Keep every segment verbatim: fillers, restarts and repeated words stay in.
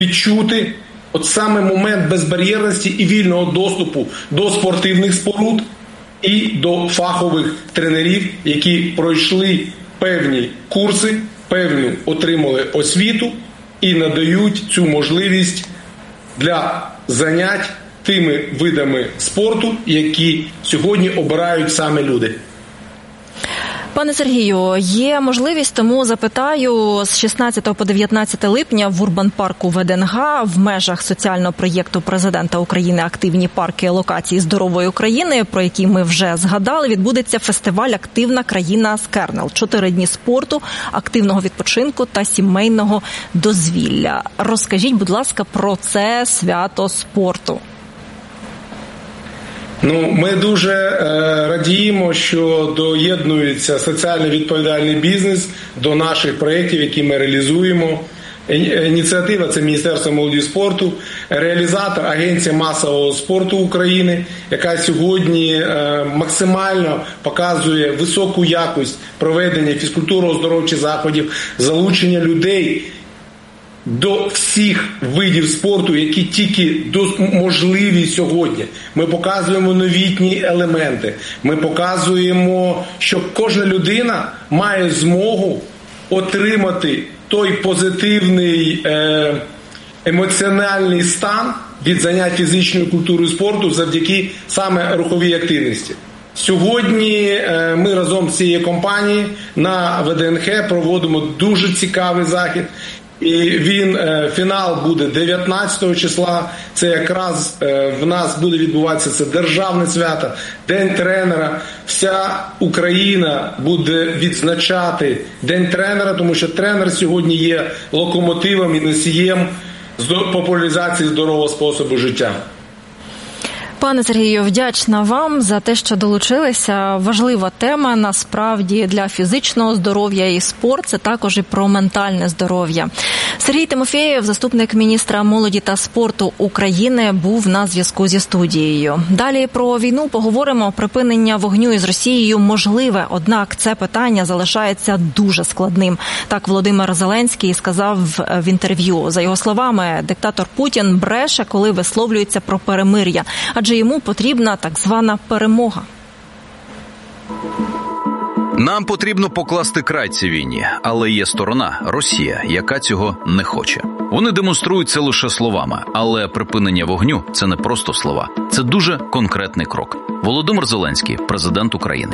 відчути от саме момент безбар'єрності і вільного доступу до спортивних споруд і до фахових тренерів, які пройшли певні курси, певну отримали освіту і надають цю можливість для занять тими видами спорту, які сьогодні обирають саме люди. Пане Сергію, є можливість, тому запитаю, з шістнадцятого по дев'ятнадцяте липня в Урбан-парку ВДНГ в межах соціального проєкту президента України «Активні парки локації здорової України», про які ми вже згадали, відбудеться фестиваль «Активна країна Скернел». Чотири дні спорту, активного відпочинку та сімейного дозвілля. Розкажіть, будь ласка, про це свято спорту. Ну, ми дуже е, радіємо, що доєднується соціально відповідальний бізнес до наших проєктів, які ми реалізуємо. Ініціатива – це Міністерство молоді і спорту, реалізатор – Агенція масового спорту України, яка сьогодні е, максимально показує високу якість проведення фізкультурно-оздоровчих заходів, залучення людей до всіх видів спорту, які тільки можливі сьогодні. Ми показуємо новітні елементи. Ми показуємо, що кожна людина має змогу отримати той позитивний е, емоціональний стан від занять фізичною культурою спорту завдяки саме руховій активності. Сьогодні е, ми разом з цією компанією на ВДНХ проводимо дуже цікавий захід. І він, фінал буде дев'ятнадцятого числа, це якраз в нас буде відбуватися це державне свято, День тренера. Вся Україна буде відзначати День тренера, тому що тренер сьогодні є локомотивом і носієм популяризації здорового способу життя. Пане Сергію, вдячна вам за те, що долучилися. Важлива тема, насправді, для фізичного здоров'я і спорт, це також і про ментальне здоров'я. Сергій Тимофєєв, заступник міністра молоді та спорту України, був на зв'язку зі студією. Далі про війну поговоримо. Припинення вогню із Росією можливе, однак це питання залишається дуже складним. Так Володимир Зеленський сказав в інтерв'ю. За його словами, диктатор Путін бреше, коли висловлюється про перемир'я, адже йому потрібна так звана перемога. Нам потрібно покласти край цій війні, але є сторона – Росія, яка цього не хоче. Вони демонструють це лише словами, але припинення вогню – це не просто слова. Це дуже конкретний крок. Володимир Зеленський, президент України.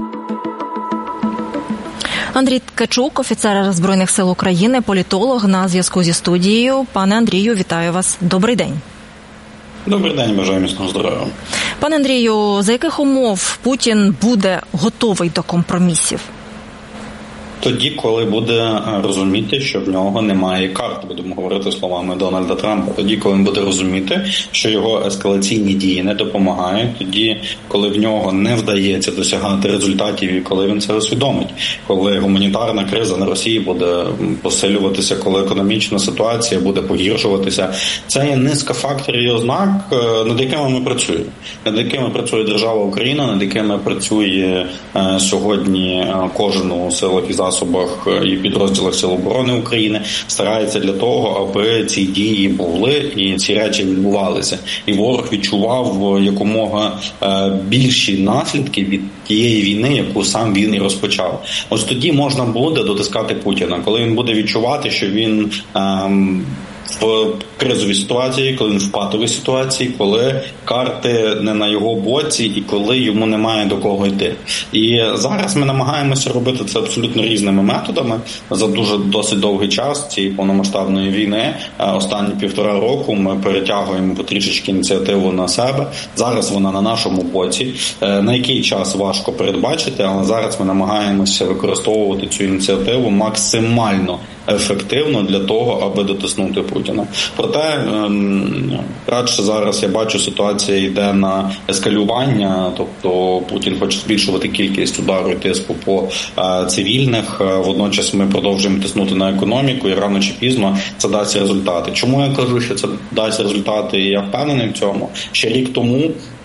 Андрій Ткачук, офіцер Збройних сил України, політолог, на зв'язку зі студією. Пане Андрію, вітаю вас. Добрий день. Добрий день, бажаю міцного здоров'я. Пане Андрію, за яких умов Путін буде готовий до компромісів? Тоді, коли буде розуміти, що в нього немає карт, будемо говорити словами Дональда Трампа, тоді, коли він буде розуміти, що його ескалаційні дії не допомагають, тоді, коли в нього не вдається досягати результатів і коли він це усвідомить, коли гуманітарна криза на Росії буде посилюватися, коли економічна ситуація буде погіршуватися. Це є низка факторів і ознак, над якими ми працюємо. Над якими працює держава Україна, над якими працює е, сьогодні кожен у силах і засобах і підрозділах Сил оборони України старається для того, аби ці дії були і ці речі відбувалися. І ворог відчував якомога більші наслідки від тієї війни, яку сам він і розпочав. Ось тоді можна буде дотискати Путіна, коли він буде відчувати, що він ем, в кризовій ситуації, коли він в патовій ситуації, коли карти не на його боці і коли йому немає до кого йти. І зараз ми намагаємося робити це абсолютно різними методами. За дуже досить довгий час цієї повномасштабної війни, останні півтора року, ми перетягуємо потрішечки ініціативу на себе. Зараз вона на нашому боці. На який час важко передбачити, але зараз ми намагаємося використовувати цю ініціативу максимально ефективно для того, аби дотиснути Путіна. Проте, радше зараз я бачу, ситуація йде на ескалювання, тобто Путін хоче збільшувати кількість удару і тиску по цивільних, водночас ми продовжуємо тиснути на економіку і рано чи пізно це дасть результати. Чому я кажу, що це дасть результати, і я впевнений в цьому? Ще рік тому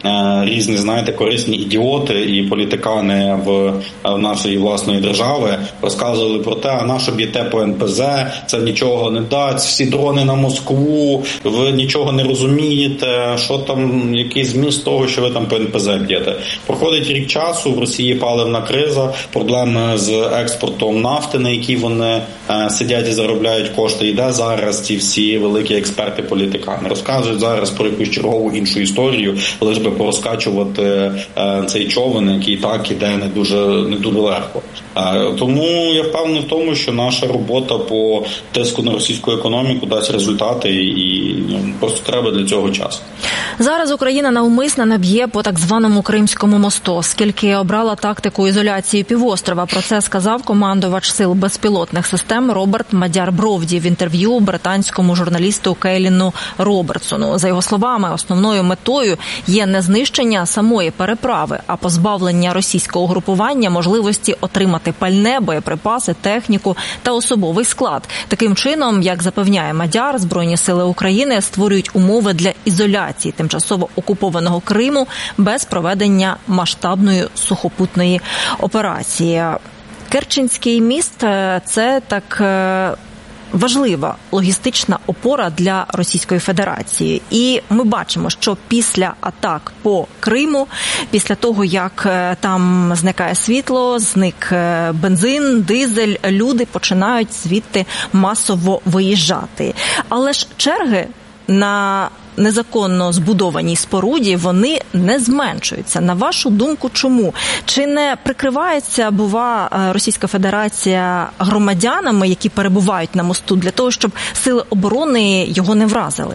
різні, знаєте, корисні ідіоти і політикани в, в нашої власної держави розказували про те, а на що б'єте по ен пе зет, це нічого не дасть, всі дрони на Москву, ви нічого не розумієте, що там, який зміст того, що ви там по ен пе зет б'єте. Проходить рік часу, в Росії паливна криза, проблеми з експортом нафти, на якій вони е, сидять і заробляють кошти. Іде зараз ці всі великі експерти-політикани. Розказують зараз про якусь чергову іншу історію, лише би порозкачувати е, цей човен, який так іде не дуже, не дуже легко. Е, тому я впевнений в тому, що наша робота по тиску на російську економіку дасть результати, і ну, просто треба для цього часу. Зараз Україна навмисно наб'є по так званому Кримському мосту, оскільки обрала тактику ізоляції півострова. Про це сказав командувач сил безпілотних систем Роберт Мадяр-Бровді в інтерв'ю британському журналісту Кейліну Робертсону. За його словами, основною метою є не знищення самої переправи, а позбавлення російського групування можливості отримати пальне, боєприпаси, техніку та особовий склад. Таким чином, як запевняє Мадяр, Збройні сили України створюють умови для ізоляції тимчасово окупованого Криму без проведення масштабної сухопутної операції. Керченський міст – це так важлива логістична опора для Російської Федерації. І ми бачимо, що після атак по Криму, після того, як там зникає світло, зник бензин, дизель, люди починають звідти масово виїжджати. Але ж черги на незаконно збудованій споруді, вони не зменшуються. На вашу думку, чому? Чи не прикривається, бува, Російська Федерація громадянами, які перебувають на мосту, для того, щоб сили оборони його не вразили?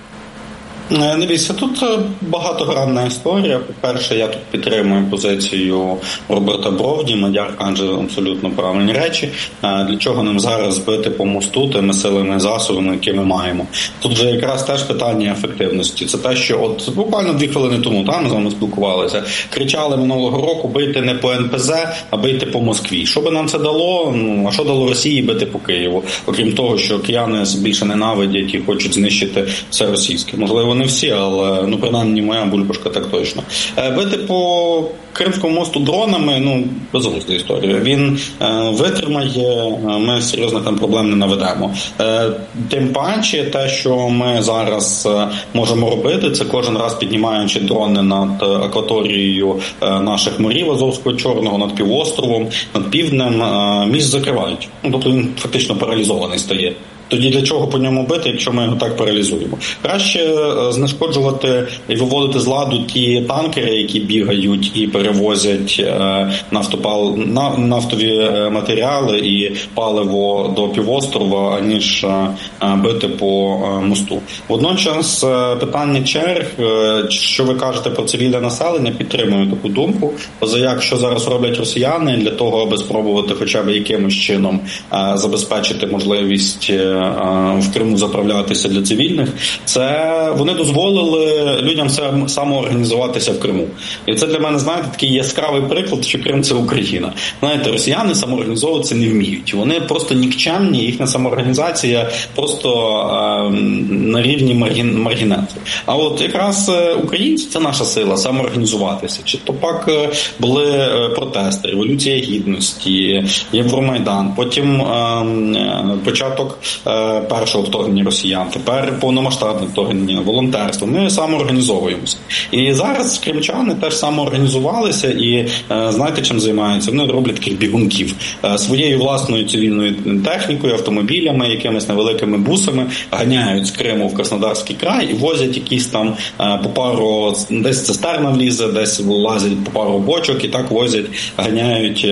Дивіться, тут багатогранна історія. По-перше, я тут підтримую позицію Роберта Бровді. Мадяр каже абсолютно правильні речі. Для чого нам зараз бити по мосту тими силами і засобами, які ми маємо? Тут вже якраз теж питання ефективності. Це те, що от буквально дві хвилини тому там ми з вами спілкувалися. Кричали минулого року бити не по ен пе зет, а бити по Москві. Що би нам це дало? Ну, а що дало Росії бити по Києву? Окрім того, що кияни більше ненавидять і хочуть знищити все російське. Можливо, не всі, але, ну, принаймні, моя бульбашка так точно. Бити по Кримському мосту дронами, ну, безглузда історія. Він е, витримає, ми серйозно там проблем не наведемо. Е, тим паче, те, що ми зараз е, можемо робити, це кожен раз піднімаючи дрони над акваторією е, наших морів Азовського, Чорного, над півостровом, над півднем, е, міст закривають. Ну, тобто він фактично паралізований стає. Тоді для чого по ньому бити, якщо ми його так паралізуємо? Краще знешкоджувати і виводити з ладу ті танкери, які бігають і перевозять нафтопал... нафтові матеріали і паливо до півострова, аніж бити по мосту. Водночас питання черг, що ви кажете про цивільне населення, підтримую таку думку. Позаяк, що зараз роблять росіяни для того, аби спробувати хоча б якимось чином забезпечити можливість в Криму заправлятися для цивільних, це вони дозволили людям самоорганізуватися в Криму. І це для мене, знаєте, такий яскравий приклад, що Крим – це Україна. Знаєте, росіяни самоорганізовуватися не вміють. Вони просто нікчемні, їхня самоорганізація просто е, на рівні маргін, маргінету. А от якраз українці – це наша сила, самоорганізуватися. Чи то пак були протести, Революція Гідності, Євромайдан, потім е, початок першого вторгнення росіян, тепер повномасштабне вторгнення, волонтерство. Ми самоорганізовуємося. І зараз кримчани теж самоорганізувалися і знаєте, чим займаються? Вони роблять таких бігунків. Своєю власною цивільною технікою, автомобілями, якимись невеликими бусами ганяють з Криму в Краснодарський край і возять якісь там по пару, десь цистерна влізе, десь лазять по пару бочок і так возять, ганяють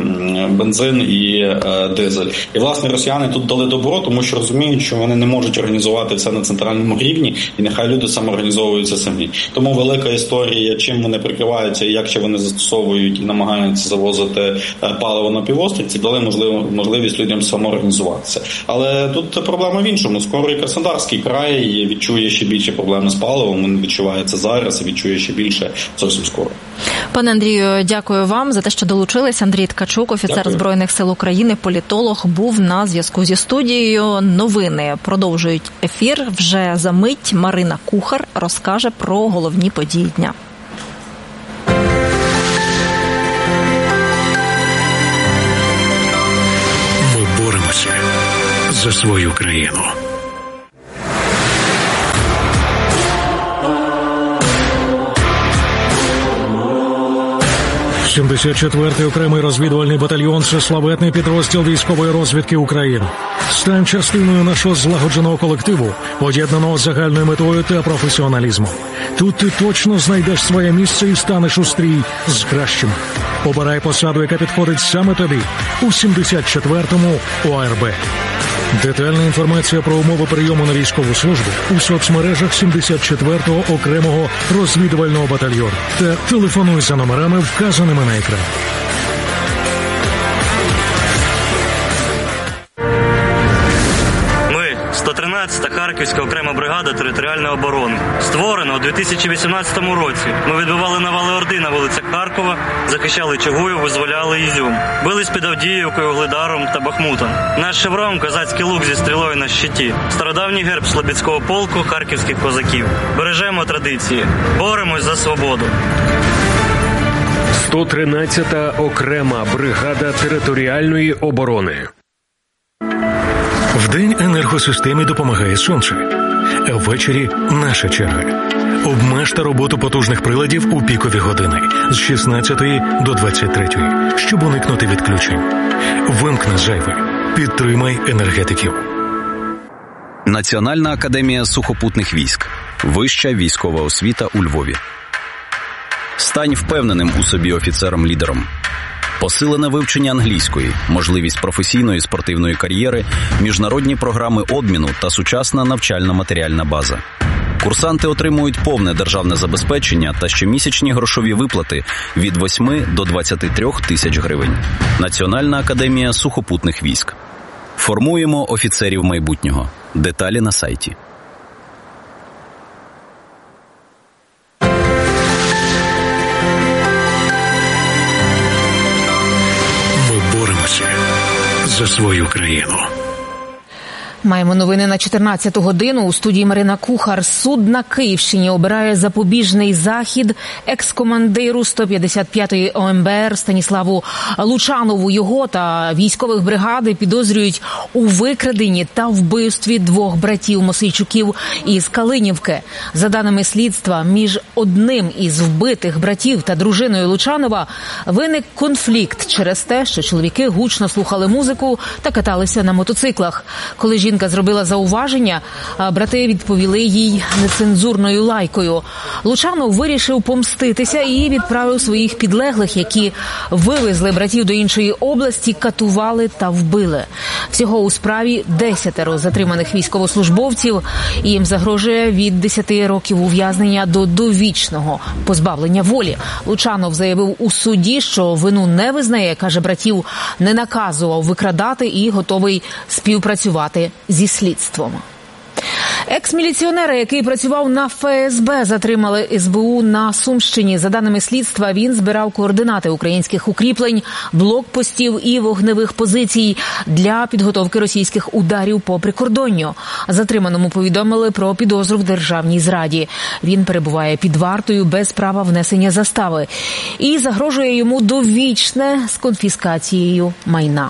бензин і дизель. І, власне, росіяни тут дали добро, тому що розуміють, що вони не можуть організувати це на центральному рівні, і нехай люди самоорганізовуються самі. Тому велика історія, чим вони прикриваються і як ще вони застосовують і намагаються завозити паливо на півострів, це дали можливість людям самоорганізуватися. Але тут проблема в іншому. Скоро і Краснодарський край відчує ще більше проблеми з паливом, він відчуває це зараз і відчує ще більше зовсім скоро. Пане Андрію, дякую вам за те, що долучились. Андрій Ткачук, офіцер дякую. Збройних сил України, політолог, був на зв'язку зі студією. Новини продовжують ефір. Вже за мить Марина Кухар розкаже про головні події дня. за свою країну. сімдесят четвертий окремий розвідувальний батальйон – це славетний підрозділ військової розвідки України. Стань частиною нашого злагодженого колективу, поєднаного з загальною метою та професіоналізмом. Тут ти точно знайдеш своє місце і станеш у стрій з кращими. Обирай посаду, яка підходить саме тобі у сімдесят четвертому О А Р Б. Детальна інформація про умови прийому на військову службу у соцмережах сімдесят четвертого окремого розвідувального батальйону та телефонуй за номерами, вказаними на екрані. сто тринадцята Харківська окрема бригада територіальної оборони. Створена у дві тисячі вісімнадцятому році. Ми відбивали навали Орди на вулицях Харкова, захищали Чугуїв, визволяли Ізюм. Бились під Авдіївкою, Угледаром та Бахмутом. Наш шеврон – козацький лук зі стрілою на щиті. Стародавній герб Слобідського полку харківських козаків. Бережемо традиції. Боремось за свободу. сто тринадцята окрема бригада територіальної оборони. Вдень енергосистемі допомагає сонце, а ввечері – наша черга. Обмежте роботу потужних приладів у пікові години з шістнадцятої до двадцять третьої, щоб уникнути відключень. Вимкни зайве. Підтримай енергетиків. Національна академія сухопутних військ. Вища військова освіта у Львові. Стань впевненим у собі офіцером-лідером. Посилене вивчення англійської, можливість професійної спортивної кар'єри, міжнародні програми обміну та сучасна навчально-матеріальна база. Курсанти отримують повне державне забезпечення та щомісячні грошові виплати від восьми до двадцяти трьох тисяч гривень. Національна академія сухопутних військ. Формуємо офіцерів майбутнього. Деталі на сайті. За свою країну. Маємо новини на чотирнадцяту годину. У студії Марина Кухар. Суд на Київщині обирає запобіжний захід екс-командиру сто п'ятдесят п'ятої О Ем Бе Ер Станіславу Лучанову. Його та військових бригади підозрюють у викраденні та вбивстві двох братів Мосійчуків із Калинівки. За даними слідства, між одним із вбитих братів та дружиною Лучанова виник конфлікт через те, що чоловіки гучно слухали музику та каталися на мотоциклах. Коли жінка Жінка зробила зауваження, а брати відповіли їй нецензурною лайкою. Лучанов вирішив помститися і відправив своїх підлеглих, які вивезли братів до іншої області, катували та вбили. Всього у справі десятеро затриманих військовослужбовців, і їм загрожує від десяти років ув'язнення до довічного позбавлення волі. Лучанов заявив у суді, що вину не визнає, каже, братів не наказував викрадати і готовий співпрацювати зі слідством. Екс-міліціонера, який працював на Еф Ес Бе, затримали Ес Бе У на Сумщині. За даними слідства, він збирав координати українських укріплень, блокпостів і вогневих позицій для підготовки російських ударів по прикордонню. Затриманому повідомили про підозру в державній зраді. Він перебуває під вартою без права внесення застави і загрожує йому довічне з конфіскацією майна.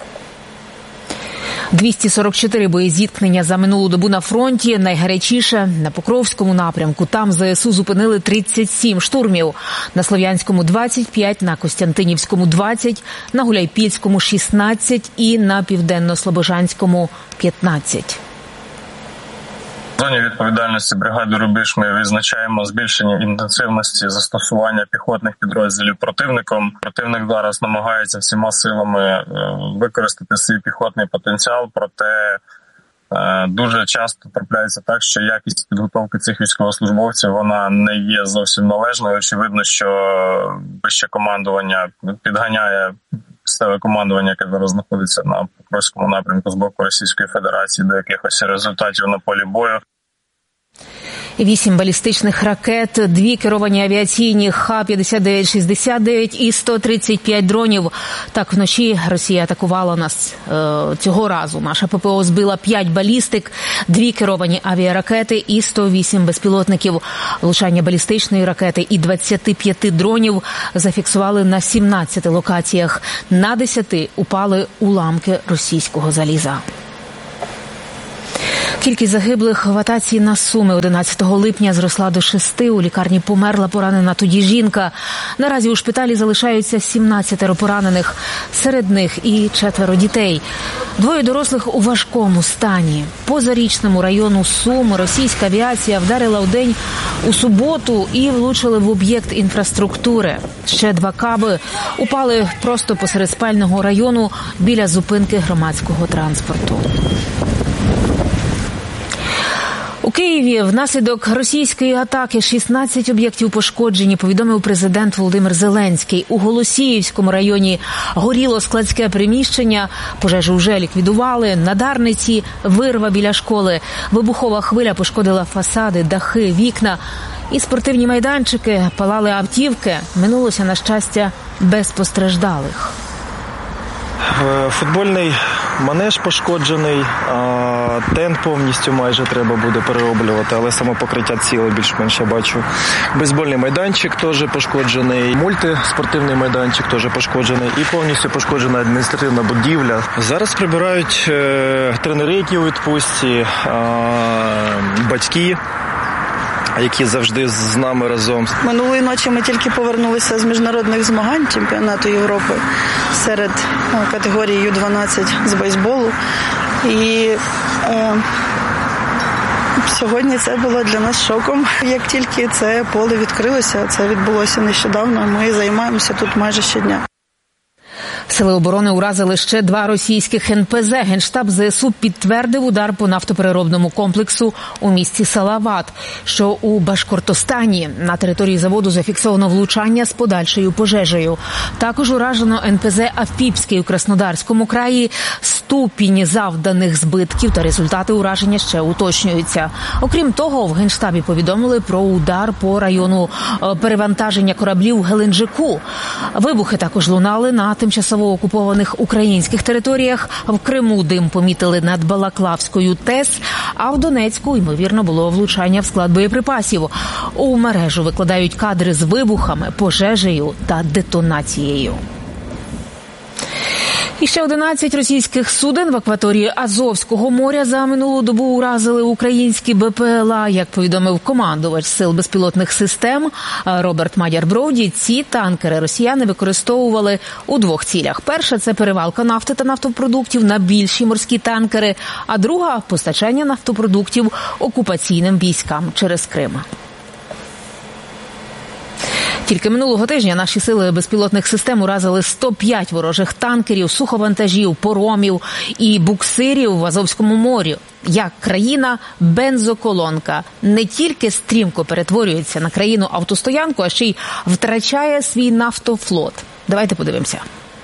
двісті сорок чотири боєзіткнення за минулу добу на фронті. Найгарячіше на Покровському напрямку. Там Зе Ес У зупинили тридцять сім штурмів. На Слов'янському – двадцять п'ять, на Костянтинівському – двадцять, на Гуляйпільському – шістнадцять і на Південно-Слобожанському – п'ятнадцять. В зоні відповідальності бригади «Рубіж» ми визначаємо збільшення інтенсивності застосування піхотних підрозділів противником. Противник зараз намагається всіма силами використати свій піхотний потенціал, проте дуже часто трапляється так, що якість підготовки цих військовослужбовців вона не є зовсім належною. Очевидно, що вище командування підганяє місцеве командування, яке зараз знаходиться на Покровському напрямку з боку Російської Федерації, до якихось результатів на полі бою. Вісім балістичних ракет, дві керовані авіаційні Ха п'ятдесят дев'ять шістдесят дев'ять і сто тридцять п'ять дронів. Так вночі Росія атакувала нас е, цього разу. Наша Пе Пе О збила п'ять балістик, дві керовані авіаракети і сто вісім безпілотників. Влучання балістичної ракети і двадцяти п'яти дронів зафіксували на сімнадцяти локаціях. На десяти упали уламки російського заліза. Кількість загиблих в атаці на Суми одинадцятого липня зросла до шести. У лікарні померла поранена тоді жінка. Наразі у шпиталі залишаються сімнадцятеро поранених. Серед них і четверо дітей. Двоє дорослих у важкому стані. По Зарічному району Сум російська авіація вдарила вдень у суботу і влучили в об'єкт інфраструктури. Ще два каби упали просто посеред спального району біля зупинки громадського транспорту. У Києві внаслідок російської атаки шістнадцять об'єктів пошкоджені, повідомив президент Володимир Зеленський. У Голосіївському районі горіло складське приміщення, пожежу вже ліквідували. На Дарниці вирва біля школи. Вибухова хвиля пошкодила фасади, дахи, вікна і спортивні майданчики. Палали автівки. Минулося, на щастя, без постраждалих. Футбольний манеж пошкоджений, тент повністю майже треба буде перероблювати, але саме покриття ціле більш-менш я бачу. Бейсбольний майданчик теж пошкоджений, мультиспортивний майданчик теж пошкоджений і повністю пошкоджена адміністративна будівля. Зараз прибирають тренери, які у відпустці, батьки, які завжди з нами разом. Минулої ночі ми тільки повернулися з міжнародних змагань чемпіонату Європи серед категорії ю дванадцять з бейсболу. І е, сьогодні це було для нас шоком. Як тільки це поле відкрилося, це відбулося нещодавно, ми займаємося тут майже щодня. Сили оборони уразили ще два російських ен пе зе. Генштаб зе ес у підтвердив удар по нафтопереробному комплексу у місті Салават, що у Башкортостані. На території заводу зафіксовано влучання з подальшою пожежею. Також уражено ен пе зе Афіпський у Краснодарському краї. Ступінь завданих збитків та результати ураження ще уточнюються. Окрім того, в Генштабі повідомили про удар по району перевантаження кораблів в Геленджику. Вибухи також лунали на тимчасово окупованих українських територіях. В Криму дим помітили над Балаклавською ТЕС, а в Донецьку, ймовірно, було влучання в склад боєприпасів. У мережу викладають кадри з вибухами, пожежею та детонацією. І ще одинадцять російських суден в акваторії Азовського моря за минулу добу уразили українські бе пе ел а. Як повідомив командувач сил безпілотних систем Роберт Мадяр-Броуді, ці танкери росіяни використовували у двох цілях. Перша – це перевалка нафти та нафтопродуктів на більші морські танкери, а друга – постачання нафтопродуктів окупаційним військам через Крим. Тільки минулого тижня наші сили безпілотних систем уразили сто п'ять ворожих танкерів, суховантажів, поромів і буксирів в Азовському морі. Як країна бензоколонка не тільки стрімко перетворюється на країну-автостоянку, а ще й втрачає свій нафтофлот. Давайте подивимося.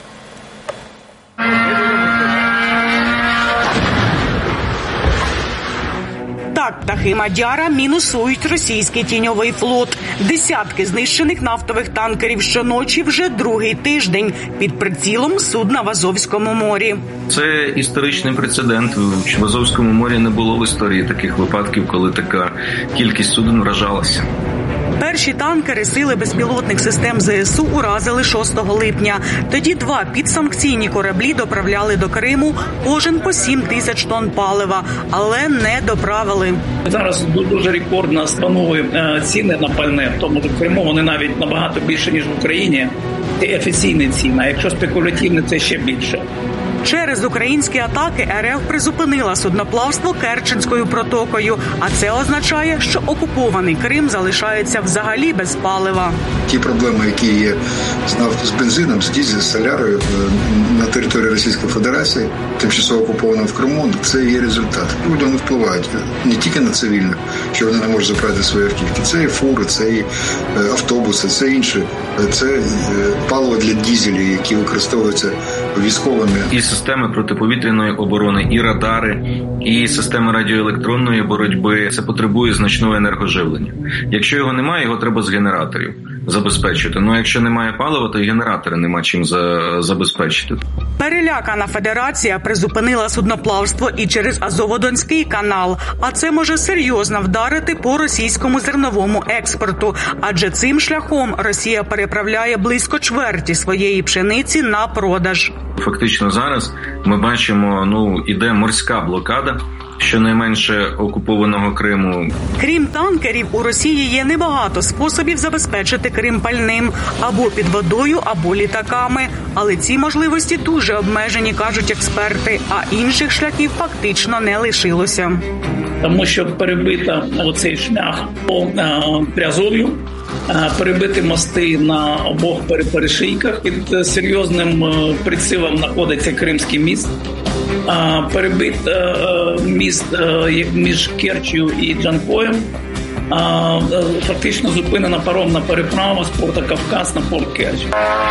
Так, птахи Мадяра мінусують російський тіньовий флот. Десятки знищених нафтових танкерів щоночі вже другий тиждень під прицілом судна в Азовському морі. Це історичний прецедент. В Азовському морі не було в історії таких випадків, коли така кількість суден вражалася. Перші танкери сили безпілотних систем зе ес у уразили шостого липня. Тоді два підсанкційні кораблі доправляли до Криму кожен по сім тисяч тонн палива, але не доправили. Зараз дуже рекордно станові ціни на пальне, тому що в Криму вони навіть набагато більше, ніж в Україні. Це офіційні ціни, а якщо спекулятивні, це ще більше. Через українські атаки ер еф призупинила судноплавство Керченською протокою, а це означає, що окупований Крим залишається взагалі без палива. Ті проблеми, які є з бензином, з дизелем, з солярою на території Російської Федерації, тимчасово окупованим в Криму, це є результат. Люди не впливають не тільки на цивільних, що вони не можуть заправити свої автівки. Це і фури, це і автобуси, це інше. Це паливо для дизелів, які використовуються військовими. І системи протиповітряної оборони, і радари, і системи радіоелектронної боротьби. Це потребує значного енергоживлення. Якщо його немає, його треба з генераторів забезпечити. Ну, якщо немає палива, то і генератори нема чим за... забезпечити. Перелякана федерація призупинила судноплавство і через Азово-Донський канал. А це може серйозно вдарити по російському зерновому експорту. Адже цим шляхом Росія переправляє близько чверті своєї пшениці на продаж. Фактично зараз ми бачимо, ну, іде морська блокада щонайменше окупованого Криму. Крім танкерів, у Росії є небагато способів забезпечити Крим пальним або під водою, або літаками. Але ці можливості дуже обмежені, кажуть експерти, а інших шляхів фактично не лишилося. Тому що перебита оцей шлях по Приазов'ю, перебити мости на обох перешийках. Під серйозним прицілом знаходиться Кримський міст. Перебит міст між Керчью і Джанкоєм. Фактично зупинена паромна переправа з порта Кавказ на порт Керчь.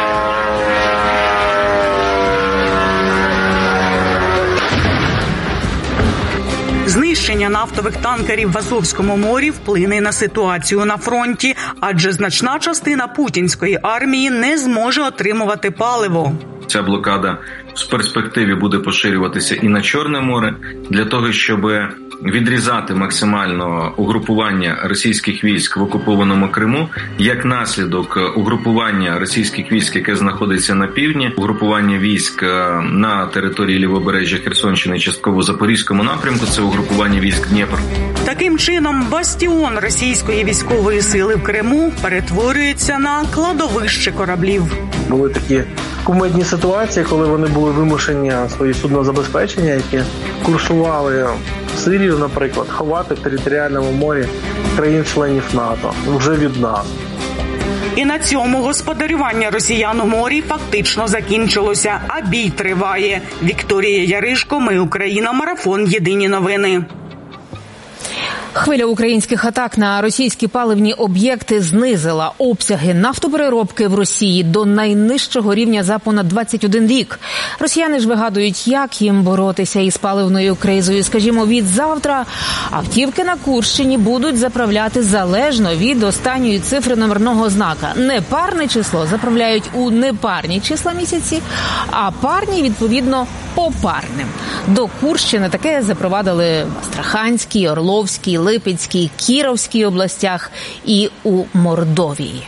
Знищення нафтових танкерів в Азовському морі вплине на ситуацію на фронті, адже значна частина путінської армії не зможе отримувати паливо. Ця блокада в перспективі буде поширюватися і на Чорне море, для того, щоб відрізати максимально угрупування російських військ в окупованому Криму, як наслідок угрупування російських військ, яке знаходиться на півдні, угрупування військ на території лівобережжя Херсонщини, частково Запорізькому напрямку, це угрупування військ Дніпр. Таким чином, бастіон російської військової сили в Криму перетворюється на кладовище кораблів. Були такі кумедні ситуації, коли вони були вимушені свої суднозабезпечення, які курсували в Сирію, наприклад, ховати в територіальному морі країн-членів НАТО вже від нас. І на цьому господарювання росіян у морі фактично закінчилося, а бій триває. Вікторія Яришко, Ми Україна, марафон Єдині новини. Хвиля українських атак на російські паливні об'єкти знизила обсяги нафтопереробки в Росії до найнижчого рівня за понад двадцять один рік. Росіяни ж вигадують, як їм боротися із паливною кризою. Скажімо, від завтра автівки на Курщині будуть заправляти залежно від останньої цифри номерного знака. Непарне число заправляють у непарні числа місяці, а парні, відповідно, попарним. До Курщини таке запровадили в Астраханській, Орловській, Липецькій, Кіровській областях і у Мордовії.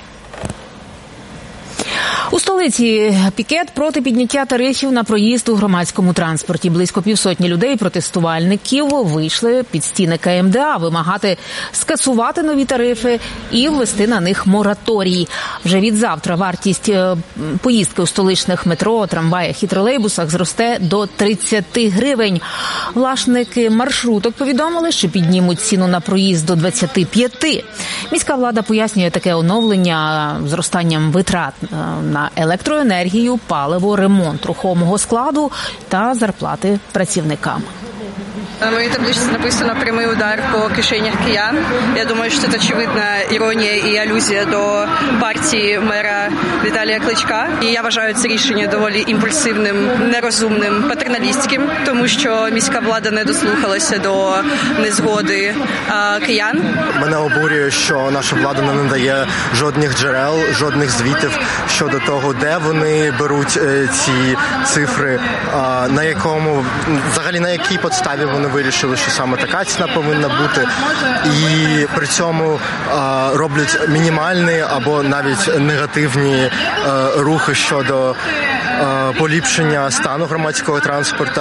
У столиці пікет проти підняття тарифів на проїзд у громадському транспорті. Близько півсотні людей-протестувальників вийшли під стіни Ка Ем Де А вимагати скасувати нові тарифи і ввести на них мораторій. Вже від завтра вартість поїздки у столичних метро, трамваях і тролейбусах зросте до тридцять гривень. Власники маршруток повідомили, що піднімуть ціну на проїзд до двадцять п'ять. Міська влада пояснює таке оновлення зростанням витрат на електроенергію, паливо, ремонт рухомого складу та зарплати працівникам. На моїй табличці написано «прямий удар по кишенях киян». Я думаю, що це очевидна іронія і алюзія до партії мера Віталія Кличка. І я вважаю це рішення доволі імпульсивним, нерозумним, патерналістським, тому що міська влада не дослухалася до незгоди а, киян. Мене обурює, що наша влада не надає жодних джерел, жодних звітів щодо того, де вони беруть е, ці цифри, а, на якому, взагалі на якій підставі вони вирішили, що саме така ціна повинна бути, і при цьому а, роблять мінімальні або навіть негативні а, рухи щодо а, поліпшення стану громадського транспорту.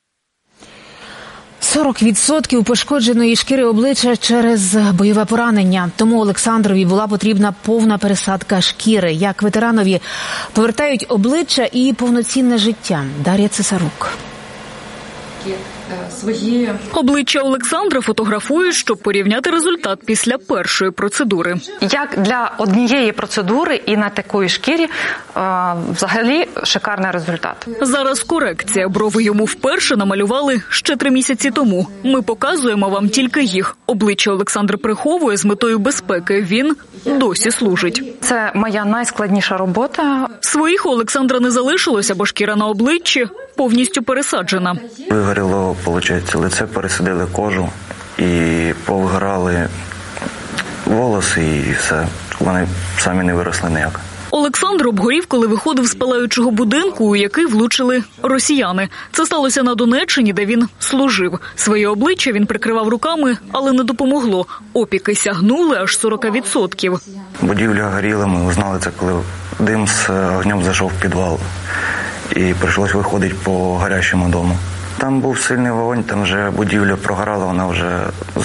сорок відсотків пошкодженої шкіри обличчя через бойове поранення. Тому Олександрові була потрібна повна пересадка шкіри. Як ветеранові повертають обличчя і повноцінне життя. Дар'я Цесарук. Свої обличчя Олександра фотографують, щоб порівняти результат після першої процедури. Як для однієї процедури і на такої шкірі взагалі шикарний результат. Зараз корекція. Брови йому вперше намалювали ще три місяці тому. Ми показуємо вам тільки їх. Обличчя Олександр приховує з метою безпеки. Він досі служить. Це моя найскладніша робота. Своїх у Олександра не залишилося, бо шкіра на обличчі повністю пересаджена. Вигоріло, виходить, лице, пересадили кожу і повигорали волоси і все. Вони самі не виросли ніяк. Олександр обгорів, коли виходив з палаючого будинку, у який влучили росіяни. Це сталося на Донеччині, де він служив. Своє обличчя він прикривав руками, але не допомогло. Опіки сягнули аж сорок відсотків. Будівля горіла, ми узнали це, коли дим з огнем зайшов в підвал. і прийшлось виходити по гарячому дому. Там був сильний вогонь, там вже будівля прогорала, вона вже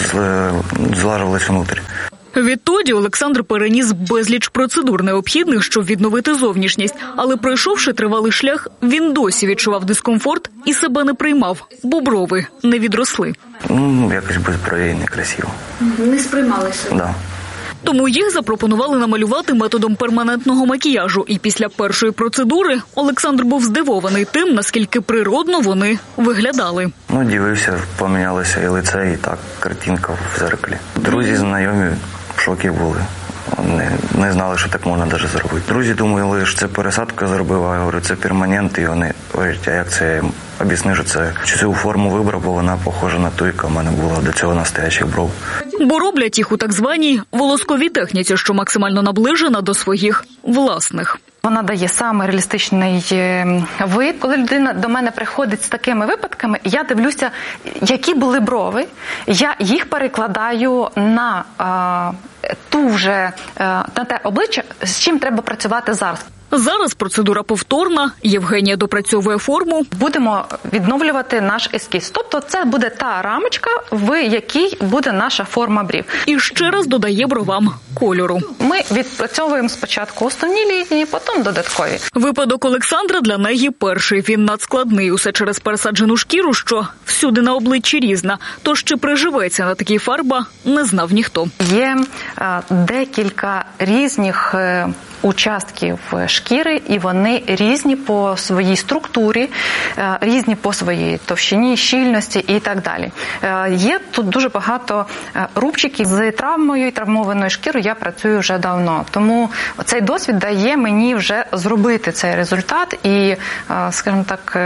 злажувалась внутрі. Відтоді Олександр переніс безліч процедур необхідних, щоб відновити зовнішність. Але пройшовши тривалий шлях, він досі відчував дискомфорт і себе не приймав, бо брови не відросли. Ну, якось без бровей некрасиво. Не сприймалися? Так. Да. Тому їх запропонували намалювати методом перманентного макіяжу. І після першої процедури Олександр був здивований тим, наскільки природно вони виглядали. Ну, дивився, помінялося і лице, і так, картинка в зеркалі. Друзі, знайомі в шокі були. Не, не знали, що так можна навіть зробити. Друзі думали, що це пересадка зробила, а я говорю, це перманент, і вони говорять, а як це, об'ясни, що це, що цю форму вибрав, бо вона похожа на ту, яка в мене була до цього настоящих бров. Бо роблять їх у так званій волосковій техніці, що максимально наближена до своїх власних. Вона дає саме реалістичний вид. Коли людина до мене приходить з такими випадками, я дивлюся, які були брови, я їх перекладаю на е, ту вже, е, на те обличчя, з чим треба працювати зараз. Зараз процедура повторна, Євгенія допрацьовує форму. Будемо відновлювати наш ескіз. Тобто це буде та рамочка, в якій буде наша форма брів. І ще раз додає бровам кольору. Ми відпрацьовуємо спочатку основні лінії, потім додаткові. Випадок Олександра для неї перший. Він надскладний. Усе через пересаджену шкіру, що всюди на обличчі різна. Тож чи приживеться на такій фарба, не знав ніхто. Є е, декілька різних е, участків шкіри, і вони різні по своїй структурі, різні по своїй товщині, щільності і так далі. Є тут дуже багато рубчиків. З травмою і травмованою шкірою я працюю вже давно. Тому цей досвід дає мені вже зробити цей результат і, скажімо так,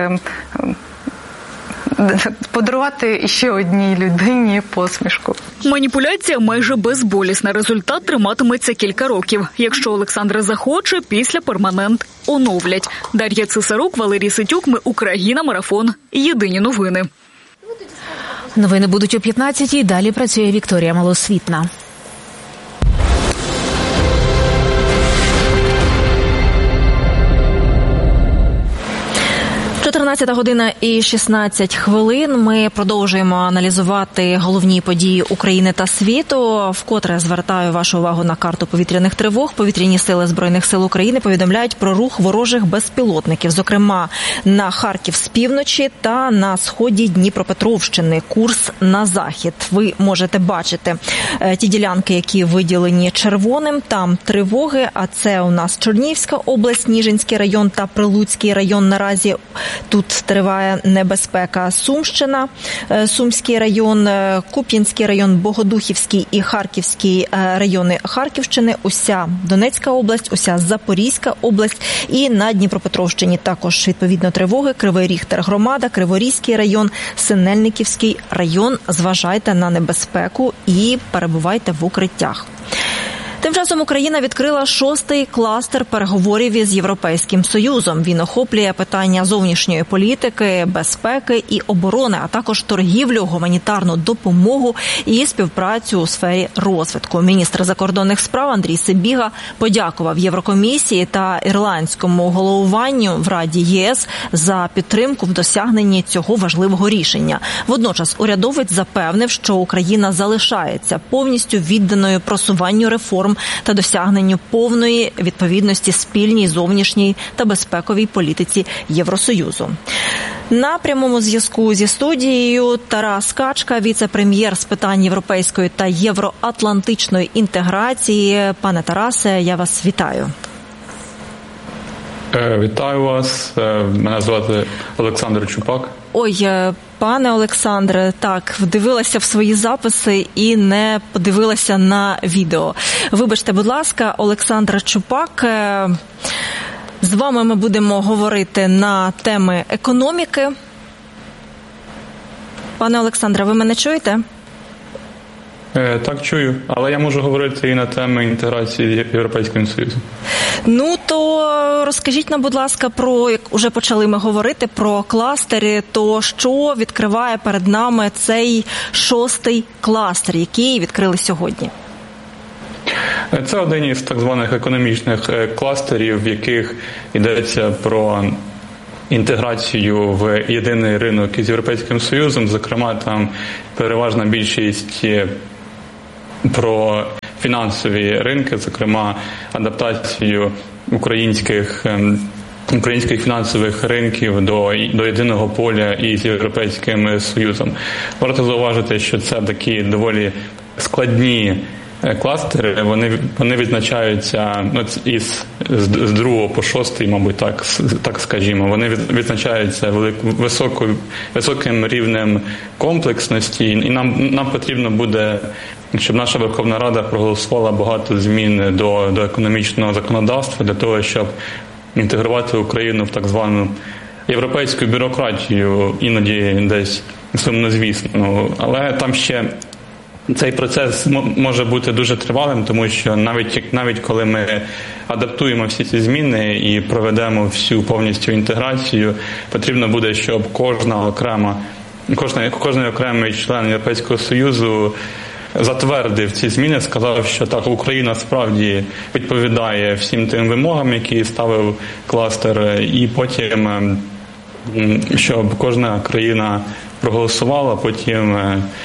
подарувати ще одній людині посмішку. Маніпуляція майже безболісна. Результат триматиметься кілька років. Якщо Олександр захоче, після перманент оновлять. Дар'я Цесарук, Валерій Ситюк, ми Україна, Марафон. Єдині новини. Новини будуть о п'ятнадцятій. Далі працює Вікторія Малосвітна. чотирнадцята година і шістнадцять хвилин. Ми продовжуємо аналізувати головні події України та світу. Вкотре звертаю вашу увагу на карту повітряних тривог. Повітряні сили Збройних сил України повідомляють про рух ворожих безпілотників, зокрема на Харків з півночі та на сході Дніпропетровщини. Курс на захід. Ви можете бачити ті ділянки, які виділені червоним. Там тривоги, а це у нас Чернігівська область, Ніжинський район та Прилуцький район наразі. Тут триває небезпека. Сумщина, Сумський район, Куп'янський район, Богодухівський і Харківський райони Харківщини, уся Донецька область, уся Запорізька область і на Дніпропетровщині також відповідно тривоги. Кривий Ріг тергромада, Криворізький район, Синельниківський район. Зважайте на небезпеку і перебувайте в укриттях. Тим часом Україна відкрила шостий кластер переговорів із Європейським Союзом. Він охоплює питання зовнішньої політики, безпеки і оборони, а також торгівлю, гуманітарну допомогу і співпрацю у сфері розвитку. Міністр закордонних справ Андрій Сибіга подякував Єврокомісії та ірландському головуванню в Раді ЄС за підтримку в досягненні цього важливого рішення. Водночас урядовець запевнив, що Україна залишається повністю відданою просуванню реформ та досягненню повної відповідності спільній зовнішній та безпековій політиці Євросоюзу. На прямому зв'язку зі студією Тарас Качка, віце-прем'єр з питань європейської та євроатлантичної інтеграції. Пане Тарасе, я вас вітаю. Вітаю вас. Мене звати Олександр Чупак. Ой, пане Олександре, так, вдивилася в свої записи і не подивилася на відео. Вибачте, будь ласка, Олександр Чупак. З вами ми будемо говорити на теми економіки. Пане Олександре, ви мене чуєте? Так, чую. Але я можу говорити і на теми інтеграції Європейського Союзу. Ну, то розкажіть нам, будь ласка, про, як вже почали ми говорити, про кластери, то що відкриває перед нами цей шостий кластер, який відкрили сьогодні? Це один із так званих економічних кластерів, в яких йдеться про інтеграцію в єдиний ринок із Європейським Союзом. Зокрема, там переважна більшість про фінансові ринки, зокрема адаптацію українських українських фінансових ринків до, до єдиного поля із Європейським Союзом. Варто зауважити, що це такі доволі складні кластери, вони, вони відзначаються ну, із, з, з другого по шостий, мабуть, так, так скажімо, вони відзначаються велик, високо, високим рівнем комплексності, і нам, нам потрібно буде, щоб наша Верховна Рада проголосувала багато змін до, до економічного законодавства для того, щоб інтегрувати Україну в так звану європейську бюрократію, іноді десь сумнозвісно. Але там ще цей процес може бути дуже тривалим, тому що навіть, навіть коли ми адаптуємо всі ці зміни і проведемо всю повністю інтеграцію, потрібно буде, щоб кожна окрема, кожна, кожен окремий член Європейського Союзу затвердив ці зміни, сказав, що так, Україна справді відповідає всім тим вимогам, які ставив кластер, і потім, щоб кожна країна проголосувала, потім,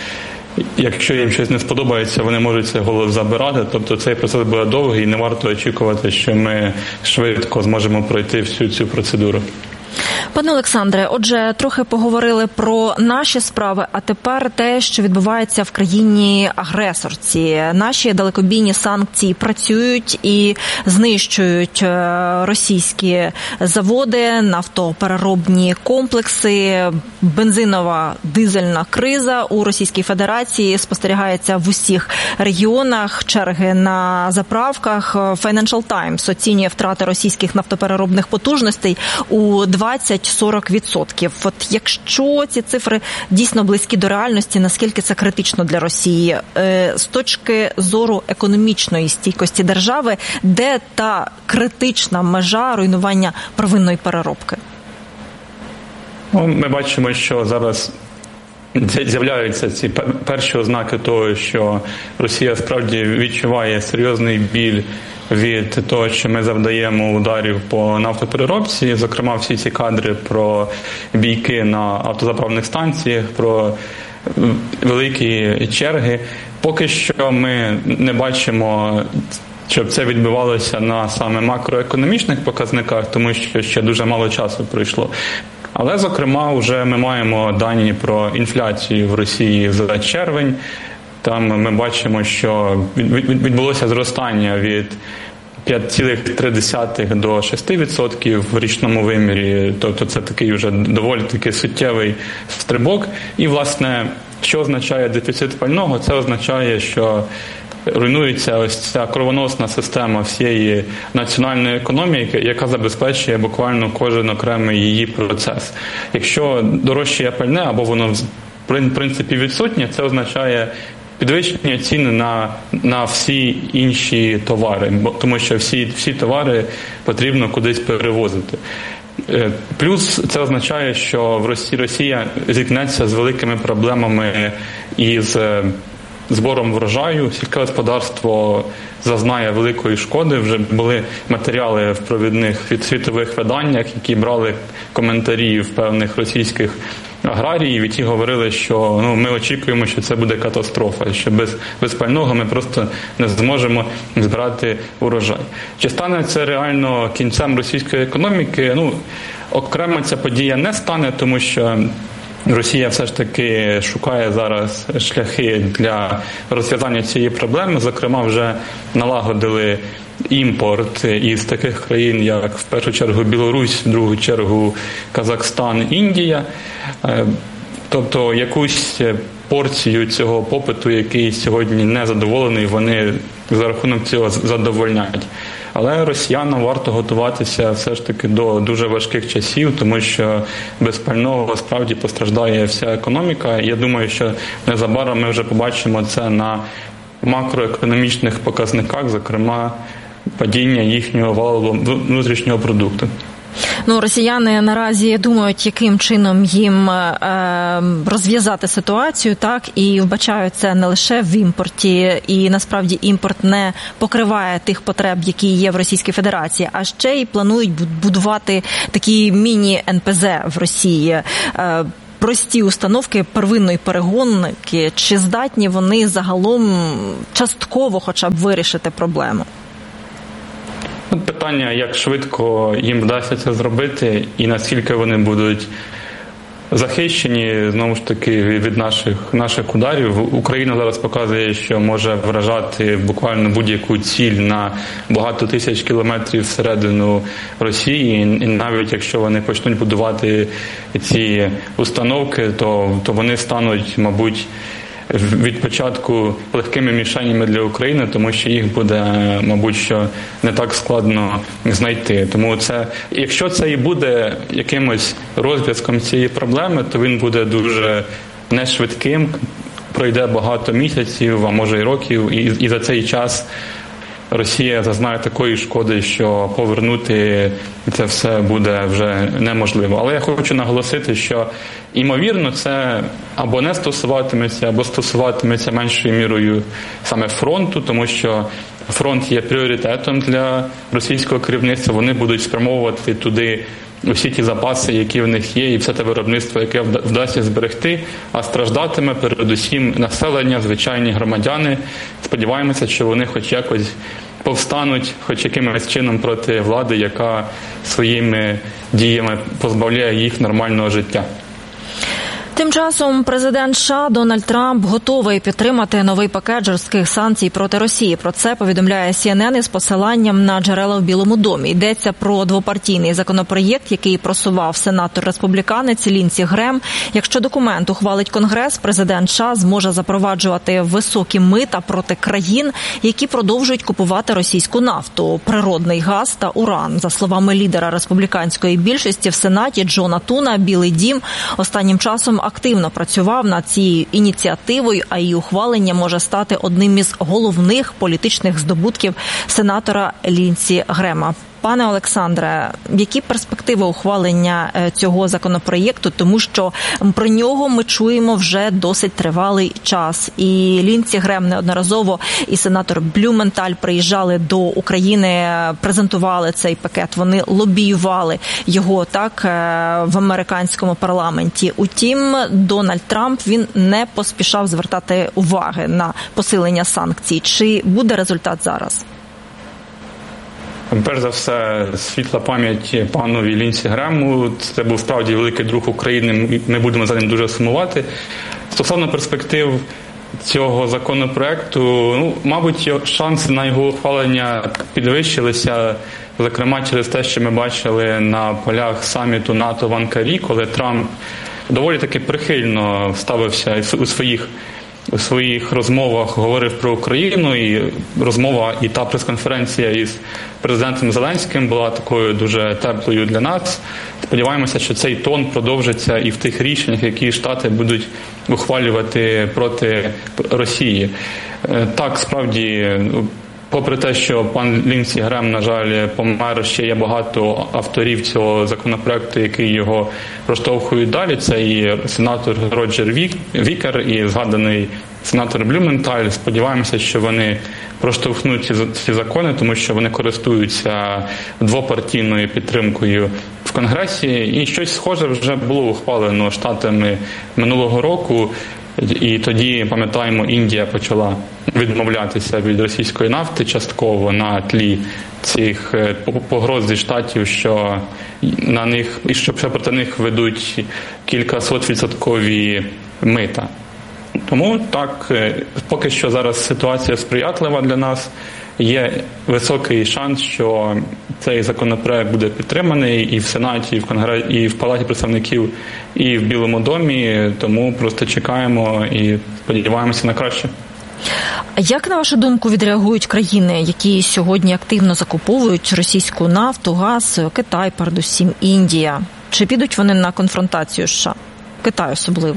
якщо їм щось не сподобається, вони можуть цей голос забирати, тобто цей процес буде довгий і не варто очікувати, що ми швидко зможемо пройти всю цю процедуру. Пане Олександре, отже, трохи поговорили про наші справи, а тепер те, що відбувається в країні-агресорці. Наші далекобійні санкції працюють і знищують російські заводи, нафтопереробні комплекси. Бензинова, дизельна криза у Російській Федерації спостерігається в усіх регіонах, черги на заправках. Financial Times оцінює втрати російських нафтопереробних потужностей у двадцять-сорок відсотків. От якщо ці цифри дійсно близькі до реальності, наскільки це критично для Росії? З точки зору економічної стійкості держави, де та критична межа руйнування первинної переробки? Ну, ми бачимо, що зараз з'являються ці перші ознаки того, що Росія справді відчуває серйозний біль від того, що ми завдаємо ударів по нафтопереробці, зокрема всі ці кадри про бійки на автозаправних станціях, про великі черги. Поки що ми не бачимо, щоб це відбувалося на саме макроекономічних показниках, тому що ще дуже мало часу пройшло. Але, зокрема, вже ми маємо дані про інфляцію в Росії за червень. Там ми бачимо, що відбулося зростання від п'ять цілих три десятих до шести відсотків в річному вимірі. Тобто це такий вже доволі таки суттєвий стрибок. І, власне, що означає дефіцит пального? Це означає, що руйнується ось ця кровоносна система всієї національної економіки, яка забезпечує буквально кожен окремий її процес. Якщо дорожчає пальне або воно в принципі відсутнє, це означає підвищення цін на, на всі інші товари, бо, тому що всі, всі товари потрібно кудись перевозити. Плюс це означає, що в Росії Росія зіткнеться з великими проблемами із збором врожаю. Сільське господарство зазнає великої шкоди. Вже були матеріали в провідних від світових виданнях, які брали коментарі в певних російських аграріїв, які говорили, що ну, ми очікуємо, що це буде катастрофа, що без, без пального ми просто не зможемо збирати урожай. Чи стане це реально кінцем російської економіки? Ну, окремо ця подія не стане, тому що Росія все ж таки шукає зараз шляхи для розв'язання цієї проблеми. Зокрема, вже налагодили імпорт із таких країн, як в першу чергу Білорусь, в другу чергу Казахстан, Індія. Тобто якусь порцію цього попиту, який сьогодні не задоволений, вони за рахунок цього задовольняють. Але росіянам варто готуватися все ж таки до дуже важких часів, тому що без пального справді постраждає вся економіка. Я думаю, що незабаром ми вже побачимо це на макроекономічних показниках, зокрема падіння їхнього валового внутрішнього продукту. Ну, росіяни наразі думають, яким чином їм е, розв'язати ситуацію, так, і вбачають це не лише в імпорті, і насправді імпорт не покриває тих потреб, які є в Російській Федерації, а ще й планують будувати такі міні-ен пе зе в Росії. Е, прості установки первинної перегонки, чи здатні вони загалом частково хоча б вирішити проблему? Питання, як швидко їм вдасться це зробити і наскільки вони будуть захищені, знову ж таки, від наших, наших ударів. Україна зараз показує, що може вражати буквально будь-яку ціль на багато тисяч кілометрів всередину Росії. І навіть якщо вони почнуть будувати ці установки, то, то вони стануть, мабуть, від початку легкими мішенями для України, тому що їх буде, мабуть, що не так складно знайти. Тому це, якщо це і буде якимось розв'язком цієї проблеми, то він буде дуже нешвидким, пройде багато місяців, а може і років, і, і за цей час Росія зазнає такої шкоди, що повернути це все буде вже неможливо. Але я хочу наголосити, що, ймовірно, це або не стосуватиметься, або стосуватиметься меншою мірою саме фронту, тому що фронт є пріоритетом для російського керівництва. Вони будуть спрямовувати туди усі ті запаси, які в них є, і все те виробництво, яке вдасться зберегти, а страждатиме передусім населення, звичайні громадяни. Сподіваємося, що вони хоч якось повстануть, хоч якимось чином проти влади, яка своїми діями позбавляє їх нормального життя. Тим часом президент США Дональд Трамп готовий підтримати новий пакет жорстких санкцій проти Росії. Про це повідомляє Сі Ен Ен із посиланням на джерела в Білому домі. Йдеться про двопартійний законопроєкт, який просував сенатор-республіканець Лінсі Грем. Якщо документ ухвалить Конгрес, президент США зможе запроваджувати високі мита проти країн, які продовжують купувати російську нафту, природний газ та уран. За словами лідера республіканської більшості в Сенаті Джона Туна, Білий дім останнім часом активно працював над цією ініціативою, а її ухвалення може стати одним із головних політичних здобутків сенатора Лінсі Грема. Пане Олександре, які перспективи ухвалення цього законопроєкту, тому що про нього ми чуємо вже досить тривалий час. І Лінсі Грем неодноразово, і сенатор Блюменталь приїжджали до України, презентували цей пакет, вони лобіювали його так в американському парламенті. Утім, Дональд Трамп, він не поспішав звертати уваги на посилення санкцій. Чи буде результат зараз? Перш за все, світла пам'ять панові Лінсі Грему. Це був справді великий друг України, ми будемо за ним дуже сумувати. Стосовно перспектив цього законопроекту, ну, мабуть, шанси на його ухвалення підвищилися, зокрема через те, що ми бачили на полях саміту НАТО в Анкарі, коли Трамп доволі таки прихильно ставився у своїх у своїх розмовах говорив про Україну, і розмова і та прес-конференція із президентом Зеленським була такою дуже теплою для нас. Сподіваємося, що цей тон продовжиться і в тих рішеннях, які Штати будуть ухвалювати проти Росії. Так, справді, попри те, що пан Лінсі Грем, на жаль, помер, ще є багато авторів цього законопроекту, які його проштовхують далі. Це і сенатор Роджер Вікер, і згаданий сенатор Блюменталь. Сподіваємося, що вони проштовхнуть ці, ці закони, тому що вони користуються двопартійною підтримкою в Конгресі. І щось схоже вже було ухвалено Штатами минулого року. І тоді, пам'ятаємо, Індія почала відмовлятися від російської нафти частково на тлі цих погроз зі Штатів, що на них, і що проти них ведуть кількасотвідсоткові мита. Тому так, поки що зараз ситуація сприятлива для нас. Є високий шанс, що цей законопроект буде підтриманий і в Сенаті, і в Конгресі, і в Палаті представників, і в Білому домі. Тому просто чекаємо і сподіваємося на краще. Як, на вашу думку, відреагують країни, які сьогодні активно закуповують російську нафту, газ, Китай, передусім, Індія? Чи підуть вони на конфронтацію з США? Китай особливо.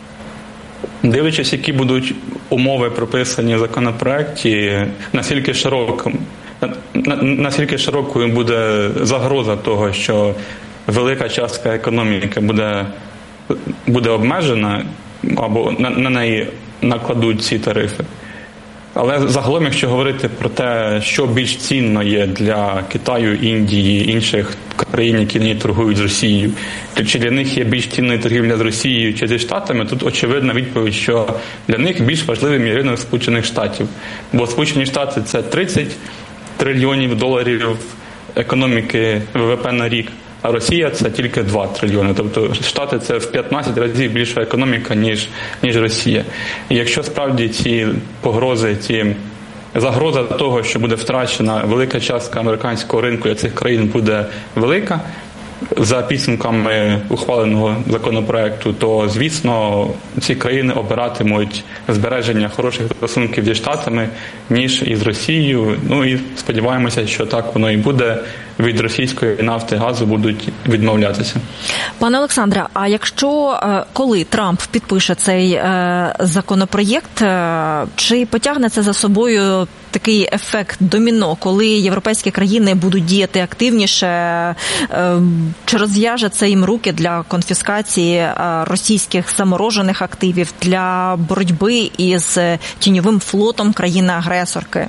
Дивлячись, які будуть умови прописані в законопроекті, наскільки широким, наскільки широкою буде загроза того, що велика частка економіки буде, буде обмежена, або на, на неї накладуть ці тарифи. Але загалом, якщо говорити про те, що більш цінно є для Китаю, Індії, інших країн, які не торгують з Росією, чи для них є більш цінною торгівля з Росією чи зі Штатами, тут очевидна відповідь, що для них більш важливим є ринок Сполучених Штатів. Бо Сполучені Штати – це тридцять трильйонів доларів економіки ВВП на рік, а Росія – це тільки два трильйони. Тобто Штати – це в п'ятнадцять разів більша економіка, ніж, ніж Росія. І якщо справді ці погрози, ці загроза того, що буде втрачена велика частка американського ринку для цих країн буде велика, за підсумками ухваленого законопроекту, то, звісно, ці країни обиратимуть збереження хороших стосунків зі Штатами, ніж із Росією. Ну і сподіваємося, що так воно і буде. Від російської нафти, газу будуть відмовлятися. Пане Олександре, а якщо, коли Трамп підпише цей законопроєкт, чи потягне це за собою такий ефект доміно, коли європейські країни будуть діяти активніше, чи розв'яже це їм руки для конфіскації російських заморожених активів, для боротьби із тіньовим флотом країни-агресорки?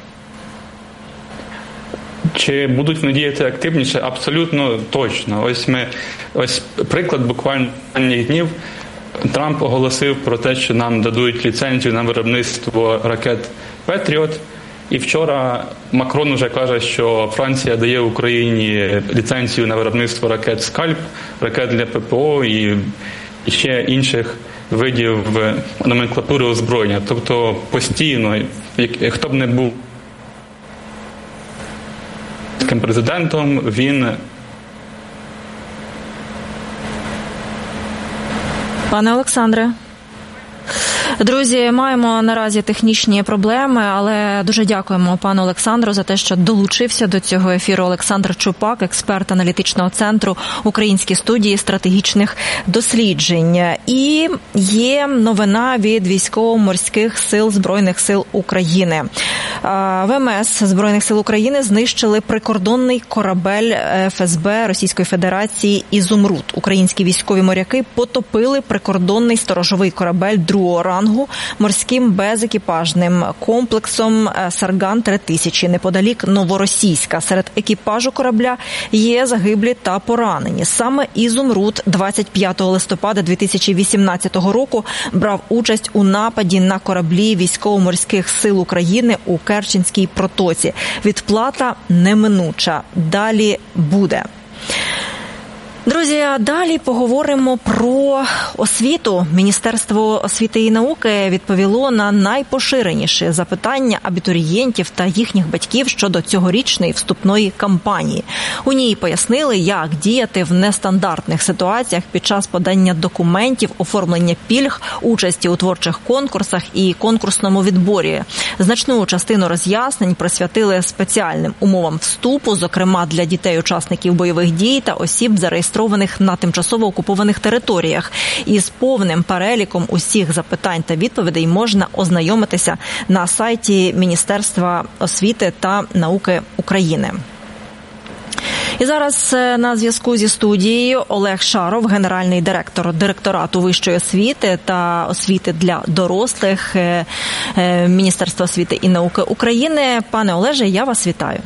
Чи будуть вони діяти активніше? Абсолютно точно. Ось ми, ось приклад буквально останніх днів. Трамп оголосив про те, що нам дадуть ліцензію на виробництво ракет «Петріот». І вчора Макрон вже каже, що Франція дає Україні ліцензію на виробництво ракет «Скальп», ракет для ППО і ще інших видів номенклатури озброєння. Тобто постійно, хто б не був президентом, він... Пане Олександре. Друзі, маємо наразі технічні проблеми, але дуже дякуємо пану Олександру за те, що долучився до цього ефіру. Олександр Чупак, експерт аналітичного центру Української студії стратегічних досліджень. І є новина від військово-морських сил Збройних сил України. ВМС Збройних сил України знищили прикордонний корабель еф ес бе Російської Федерації «Ізумруд». Українські військові моряки потопили прикордонний сторожовий корабель другого рангу морським безекіпажним комплексом «Сарган три тисячі» неподалік Новоросійська. Серед екіпажу корабля є загиблі та поранені. Саме «Ізумруд» двадцять п'ятого листопада дві тисячі вісімнадцятого року брав участь у нападі на кораблі військово-морських сил України у Керченській протоці. Відплата неминуча. Далі буде. Друзі, далі поговоримо про освіту. Міністерство освіти і науки відповіло на найпоширеніші запитання абітурієнтів та їхніх батьків щодо цьогорічної вступної кампанії. У ній пояснили, як діяти в нестандартних ситуаціях під час подання документів, оформлення пільг, участі у творчих конкурсах і конкурсному відборі. Значну частину роз'яснень присвятили спеціальним умовам вступу, зокрема для дітей-учасників бойових дій та осіб, зареєстрованих на тимчасово окупованих територіях. Із повним переліком усіх запитань та відповідей можна ознайомитися на сайті Міністерства освіти та науки України. І зараз на зв'язку зі студією Олег Шаров, генеральний директор директорату вищої освіти та освіти для дорослих Міністерства освіти і науки України. Пане Олеже, я вас вітаю.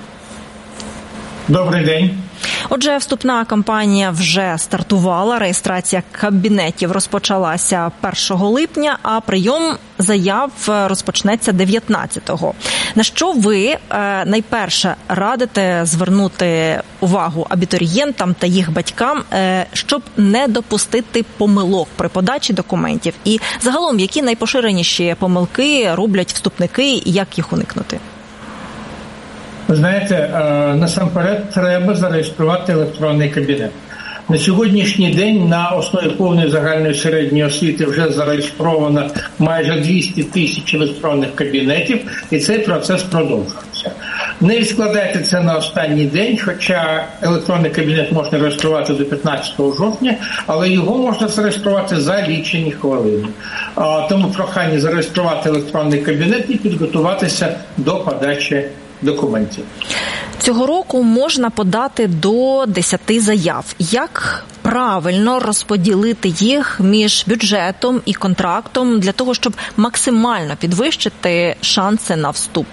Добрий день. Отже, вступна кампанія вже стартувала, реєстрація кабінетів розпочалася першого липня, а прийом заяв розпочнеться дев'ятнадцятого. На що ви найперше радите звернути увагу абітурієнтам та їх батькам, щоб не допустити помилок при подачі документів? І загалом, які найпоширеніші помилки роблять вступники і як їх уникнути? Ви знаєте, насамперед треба зареєструвати електронний кабінет. На сьогоднішній день на основі повної загальної середньої освіти вже зареєстровано майже двісті тисяч електронних кабінетів, і цей процес продовжується. Не відкладайте це на останній день, хоча електронний кабінет можна реєструвати до п'ятнадцятого жовтня, але його можна зареєструвати за лічені хвилини. Тому прохання зареєструвати електронний кабінет і підготуватися до подачі документів. Цього року можна подати до десяти заяв. Як правильно розподілити їх між бюджетом і контрактом для того, щоб максимально підвищити шанси на вступ?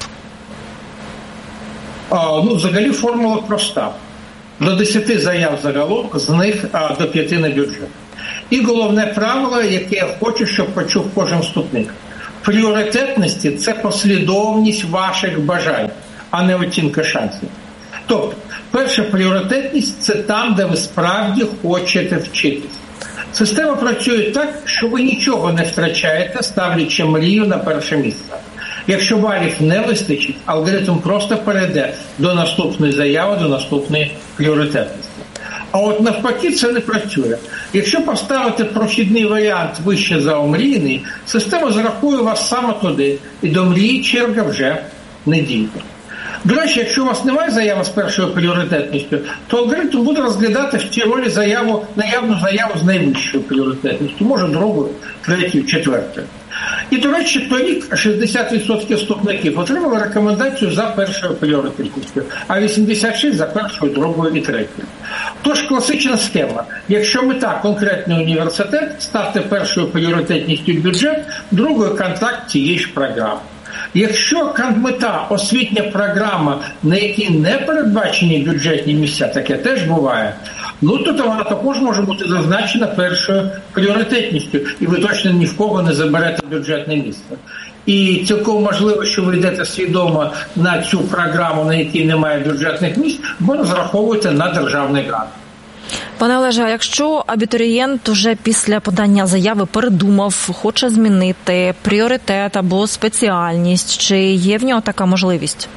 А, ну, взагалі формула проста. До десяти заяв загалом, з них а, до п'яти на бюджет. І головне правило, яке я хочу, щоб почув кожен вступник. Пріоритетності – це послідовність ваших бажань, а не оцінка шансів. Тобто, перша пріоритетність – це там, де ви справді хочете вчитись. Система працює так, що ви нічого не втрачаєте, ставлячи мрію на перше місце. Якщо балів не вистачить, алгоритм просто перейде до наступної заяви, до наступної пріоритетності. А от навпаки це не працює. Якщо поставити прохідний варіант вище за омрійний, система зарахує вас саме туди, і до мрії черга вже не дійде. До речі, якщо у вас немає заяви з першою пріоритетністю, то алгоритм буде розглядати в цій ролі заяву, наявну заяву з найвищою пріоритетністю, може другою, третьою, четвертою. І, до речі, торік шістдесят відсотків вступників отримали рекомендацію за першою пріоритетністю, а вісімдесят шість відсотків за першою, другою і третьою. Тож класична схема. Якщо мета конкретний університет, ставте першою пріоритетністю бюджет, другою контракт цієї ж програми. Якщо мета освітня програма, на якій не передбачені бюджетні місця, таке теж буває, ну то вона також може бути зазначена першою пріоритетністю, і ви точно ні в кого не заберете бюджетне місце. І цілком можливо, що ви йдете свідомо на цю програму, на якій немає бюджетних місць, бо розраховуєте на державний грант. Пане Олеже, а якщо абітурієнт уже після подання заяви передумав, хоче змінити пріоритет або спеціальність, чи є в нього така можливість?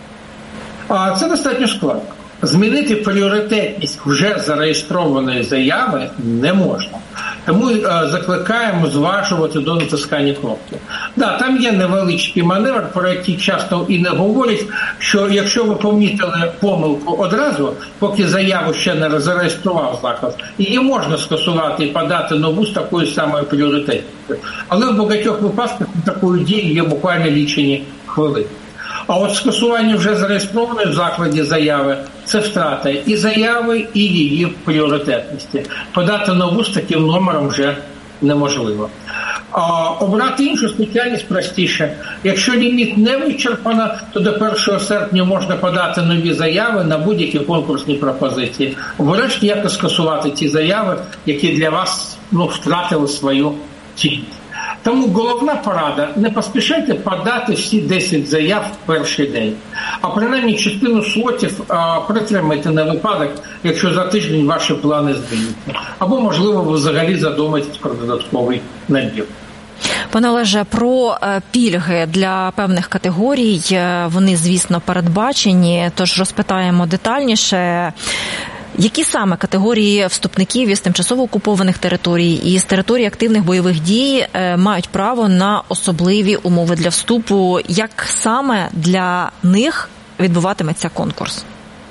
А це достатньо складно. Змінити пріоритетність вже зареєстрованої заяви не можна. Тому е, закликаємо зважувати до натискання кнопки. Да, там є невеличкий маневр, про який часто і не говорять, що якщо ви помітили помилку одразу, поки заяву ще не зареєстрував заклад, її можна скасувати і подати нову з такою самою пріоритетністю. Але в багатьох випадках такою дією є буквально лічені хвилини. А от скасування вже зареєстрованої в закладі заяви – це втрата і заяви, і її пріоритетності. Подати нову з таким номером вже неможливо. А обрати іншу спеціальність простіше. Якщо ліміт не вичерпано, то до першого серпня можна подати нові заяви на будь-які конкурсні пропозиції. Врешті якось скасувати ті заяви, які для вас ну, втратили свою цінність. Тому головна порада – не поспішайте подати всі десять заяв в перший день. А принаймні частину слотів а, притримайте на випадок, якщо за тиждень ваші плани зміняться. Або, можливо, ви взагалі задумаєтесь про додатковий набір. Пане Олеже, про пільги для певних категорій, вони, звісно, передбачені, тож розпитаємо детальніше. Які саме категорії вступників із тимчасово окупованих територій і з територій активних бойових дій мають право на особливі умови для вступу? Як саме для них відбуватиметься конкурс?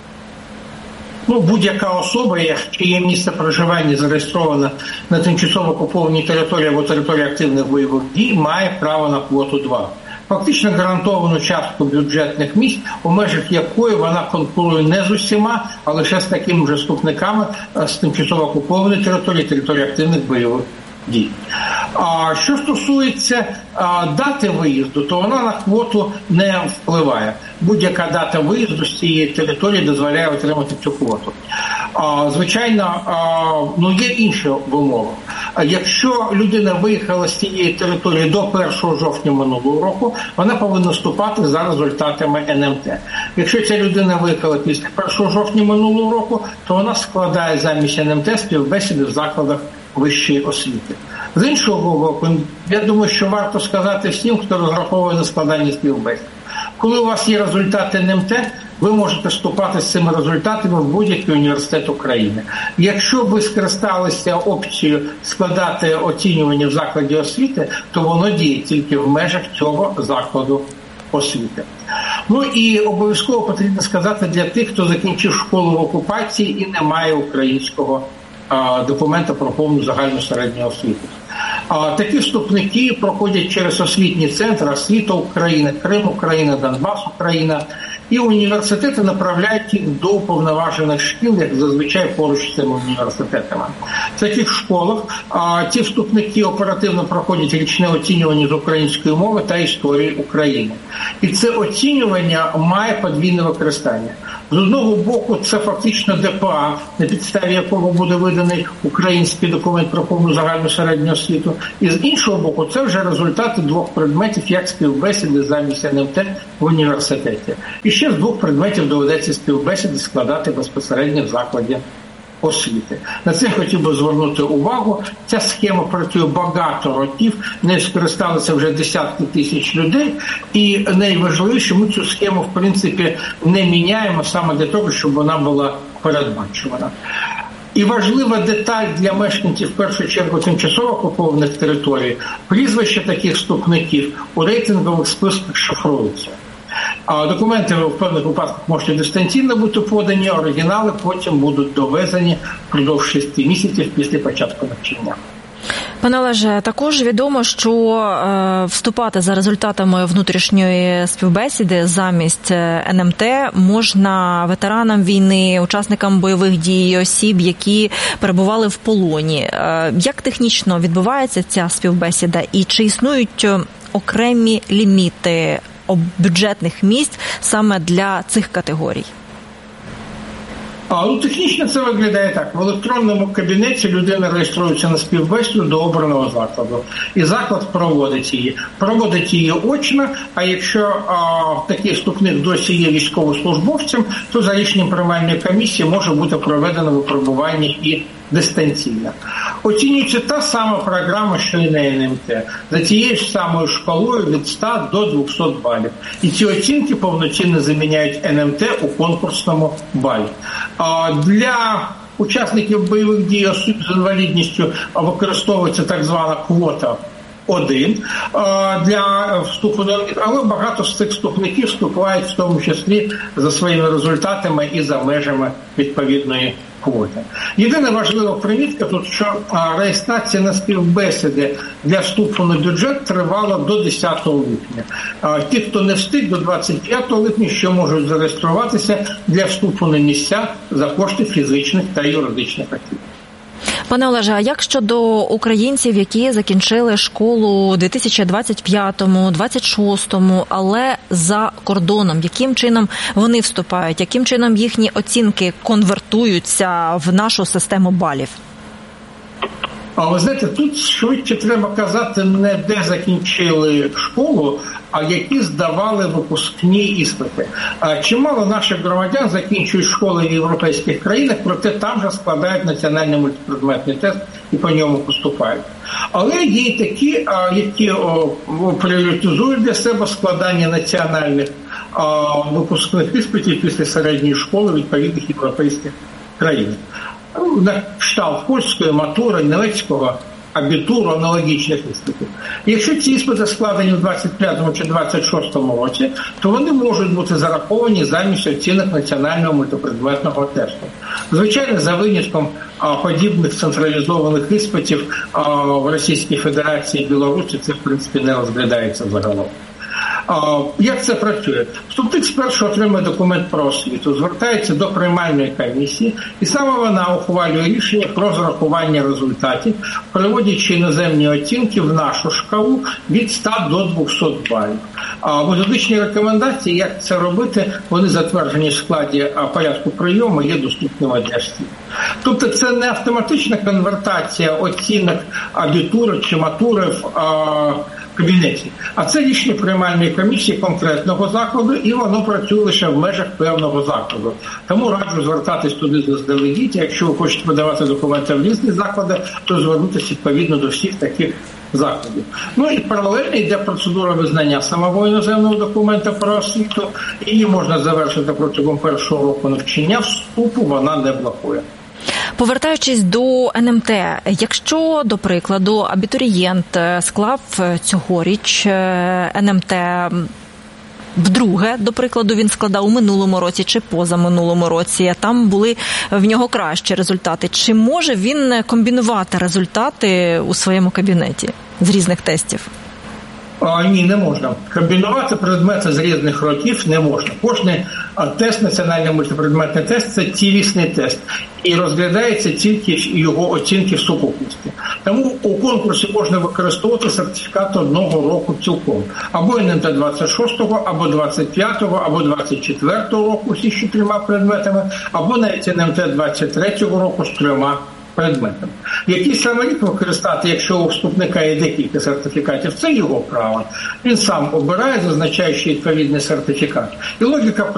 Ну, будь-яка особа, чиє місце проживання зареєстровано на тимчасово окупованій території або території активних бойових дій, має право на квоту два. Фактично гарантовану частку бюджетних місць, у межах якої вона конкурує не з усіма, а лише з такими вже вступниками з тимчасово окупованої території, території активних бойових дій. А що стосується а, дати виїзду, то вона на квоту не впливає. Будь-яка дата виїзду з цієї території дозволяє отримати цю квоту. А, звичайно, а, ну є інші вимоги. Якщо людина виїхала з цієї території до першого жовтня минулого року, вона повинна вступати за результатами ен ем те. Якщо ця людина виїхала після першого жовтня минулого року, то вона складає замість ен ем те співбесіди в закладах вищої освіти. З іншого боку, я думаю, що варто сказати всім, хто розраховує на складання співбесід. Коли у вас є результати ен ем те, ви можете вступати з цими результатами в будь-який університет України. Якщо ви скористалися опцією складати оцінювання в закладі освіти, то воно діє тільки в межах цього закладу освіти. Ну і обов'язково потрібно сказати для тих, хто закінчив школу в окупації і не має українського а, документа про повну загальну середню освіту. А такі вступники проходять через освітні центри «Освіта України», «Крим Україна», «Донбас Україна». І університети направляють їх до уповноважених шкіл, як зазвичай поруч з цими університетами. В таких школах а, ті вступники оперативно проходять річне оцінювання з української мови та історії України. І це оцінювання має подвійне використання. З одного боку, це фактично ДПА, на підставі якого буде виданий український документ про повну загальну середню освіту. І з іншого боку, це вже результати двох предметів, як співбесіди замість ен ем те в університеті. І ще з двох предметів доведеться співбесіди складати безпосередньо в закладі освіти. На це я хотів би звернути увагу. Ця схема працює багато років, нею скористалися вже десятки тисяч людей, і найважливіше, ми цю схему, в принципі, не міняємо саме для того, щоб вона була передбачувана. І важлива деталь для мешканців, в першу чергу, тимчасово окупованих територій, прізвища таких вступників у рейтингових списках шифруються. А документи в певних випадках можуть дистанційно бути подані, оригінали потім будуть довезені впродовж шести місяців після початку навчання. Пане Олеже, також відомо, що е, вступати за результатами внутрішньої співбесіди замість ен ем те можна ветеранам війни, учасникам бойових дій, осіб, які перебували в полоні. Е, як технічно відбувається ця співбесіда і чи існують окремі ліміти бюджетних місць саме для цих категорій? А, ну, технічно це виглядає так. В електронному кабінеті людина реєструється на співбесіду до обраного закладу. І заклад проводить її. Проводить її очно, а якщо а, такий вступник досі є військовослужбовцем, то за рішенням приймальної комісії може бути проведено випробування і дистанційно. Оцінюється та сама програма, що і на ен ем те. За тією ж самою шкалою від ста до двохсот балів. І ці оцінки повноцінно заміняють ен ем те у конкурсному балі. А для учасників бойових дій осіб з інвалідністю використовується так звана квота один для вступу до них, але багато з цих вступників вступають в тому числі за своїми результатами і за межами відповідної квоти. Єдина важлива примітка тут, що реєстрація на співбесіди для вступу на бюджет тривала до десятого липня. Ті, хто не встиг, до двадцять п'ятого липня ще можуть зареєструватися для вступу на місця за кошти фізичних та юридичних осіб. Пане Олеже, а як щодо українців, які закінчили школу у дві тисячі двадцять п'ятому, двадцять шостому, але за кордоном? Яким чином вони вступають? Яким чином їхні оцінки конвертуються в нашу систему балів? А ви знаєте, тут швидше треба казати не де закінчили школу, а які здавали випускні іспити. Чимало наших громадян закінчують школи в європейських країнах, проте там же складають національний мультипредметний тест і по ньому поступають. Але є й такі, які пріоритизують для себе складання національних випускних іспитів після середньої школи відповідних європейських країн. На кшталт польської матури, німецького абітуру, аналогічних іспитів. Якщо ці іспити складені в двадцять п'ятому чи двадцять шостому році, то вони можуть бути зараховані замість оцінок національного мультипредметного тесту. Звичайно, за винятком подібних централізованих іспитів в Російській Федерації і Білорусі це, в принципі, не розглядається загалом. Як це працює? Вступник спершу отримує документ про освіту, звертається до приймальної комісії, і саме вона ухвалює рішення про зарахування результатів, переводячи іноземні оцінки в нашу шкалу від ста до двохсот балів. Методичні рекомендації, як це робити, вони затверджені в складі порядку прийому, є доступними для всіх. Тобто це не автоматична конвертація оцінок абітури чи матури в кабінеті. А це рішення приймальної комісії конкретного закладу, і воно працює лише в межах певного закладу. Тому раджу звертатись туди заздалегідь. Якщо ви хочете подавати документи в різні заклади, то звернутися відповідно до всіх таких закладів. Ну і паралельно йде процедура визнання самого іноземного документа про освіту. Її можна завершити протягом першого року навчання. Вступу вона не блокує. Повертаючись до ен ем те, якщо, до прикладу, абітурієнт склав цьогоріч ен ем те вдруге, до прикладу, він складав у минулому році чи позаминулому році, там були в нього кращі результати, чи може він комбінувати результати у своєму кабінеті з різних тестів? А, ні, не можна. Комбінувати предмети з різних років не можна. Кожний тест, національний мультипредметний тест – це цілісний тест. І розглядається тільки його оцінки в сукупності. Тому у конкурсі можна використовувати сертифікат одного року цілком. Або ен ем те двадцять шостого, або двадцять п'ятого, або двадцять четвертого року зі ще трьома предметами, або навіть ен ем те двадцять третього року з трьома предметами. Який саме рік використати, якщо у вступника є декілька сертифікатів, це його право. Він сам обирає, зазначаючи відповідний сертифікат. І логіка